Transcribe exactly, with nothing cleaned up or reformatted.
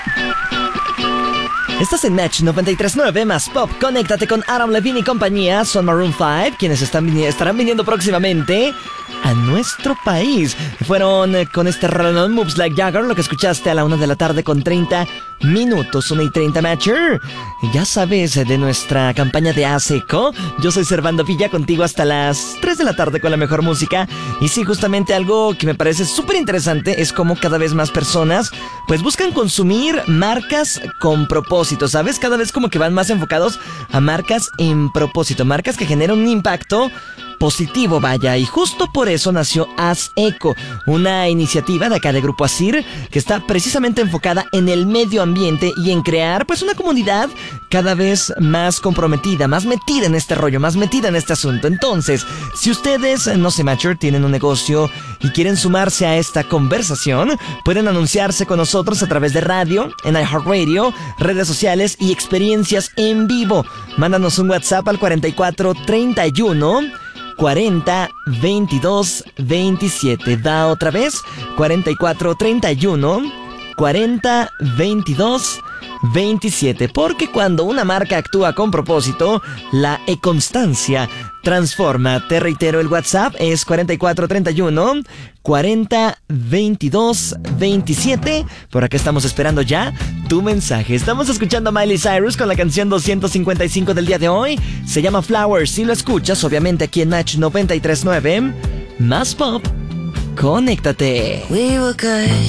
Estás en Match noventa y tres punto nueve más Pop. Conéctate con Adam Levine y compañía. Son Maroon cinco, quienes están vini- estarán viniendo próximamente a nuestro país. Fueron eh, con este rolón Moves Like Jagger, lo que escuchaste a la una de la tarde con treinta minutos, una y treinta Matcher. Ya sabes eh, de nuestra campaña de ASECO. Yo soy Servando Villa, contigo hasta las tres de la tarde con la mejor música. Y sí, justamente algo que me parece súper interesante es cómo cada vez más personas pues buscan consumir marcas con propósito, ¿sabes? Cada vez como que van más enfocados a marcas en propósito, marcas que generan un impacto positivo, vaya, y justo por eso nació ASECO, una iniciativa de acá de Grupo ASIR que está precisamente enfocada en el medio ambiente y en crear pues una comunidad cada vez más comprometida, más metida en este rollo, más metida en este asunto. Entonces, si ustedes, no sé, Matcher, tienen un negocio y quieren sumarse a esta conversación, pueden anunciarse con nosotros a través de radio, en iHeartRadio, redes sociales y experiencias en vivo. Mándanos un WhatsApp al cuarenta y cuatro treinta y uno cuarenta veintidós veintisiete. Da otra vez, cuarenta y cuatro treinta y uno cuarenta veintidós veintisiete. Porque cuando una marca actúa con propósito, la e-constancia transforma. Te reitero, el WhatsApp es cuarenta y cuatro treinta y uno cuarenta veintidós veintisiete. Por acá estamos esperando ya tu mensaje. Estamos escuchando a Miley Cyrus con la canción doscientos cincuenta y cinco del día de hoy. Se llama Flowers. Si lo escuchas, obviamente aquí en Match noventa y tres punto nueve. Más Pop. Conéctate. We were good.